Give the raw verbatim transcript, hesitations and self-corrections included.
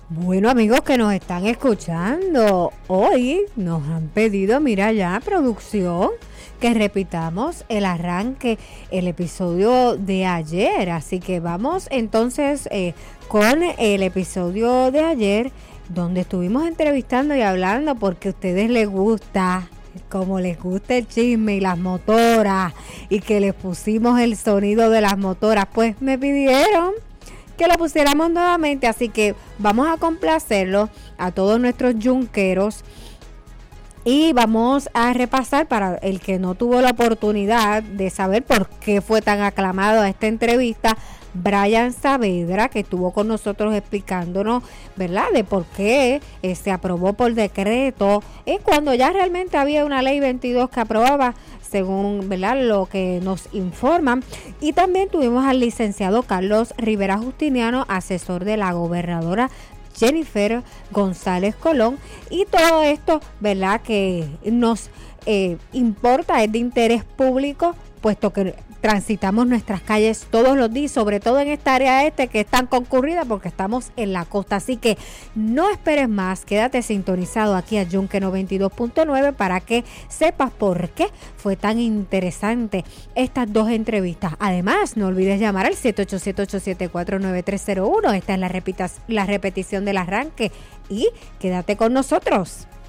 Bueno, amigos que nos están escuchando, hoy nos han pedido, mira ya, producción, que repitamos el arranque, el episodio de ayer. Así que vamos entonces eh, con el episodio de ayer, donde estuvimos entrevistando y hablando porque a ustedes les gusta, como les gusta el chisme y las motoras, y que les pusimos el sonido de las motoras, pues me pidieron que lo pusiéramos nuevamente, así que vamos a complacerlo a todos nuestros yunqueros y vamos a repasar para el que no tuvo la oportunidad de saber por qué fue tan aclamado a esta entrevista. Brian Saavedra, que estuvo con nosotros explicándonos, ¿verdad?, de por qué eh, se aprobó por decreto, y cuando ya realmente había una ley veintidós que aprobaba, según, ¿verdad?, lo que nos informan. Y también tuvimos al licenciado Carlos Rivera Justiniano, asesor de la gobernadora Jennifer González Colón, y todo esto, ¿verdad?, que nos eh, importa, es de interés público, puesto que transitamos nuestras calles todos los días, sobre todo en esta área este que es tan concurrida porque estamos en la costa. Así que no esperes más, quédate sintonizado aquí a Yunque noventa y dos punto nueve para que sepas por qué fue tan interesante estas dos entrevistas. Además, no olvides llamar al siete ocho siete, ocho siete cuatro, nueve tres cero uno. Esta es la, repita- la repetición del arranque y quédate con nosotros.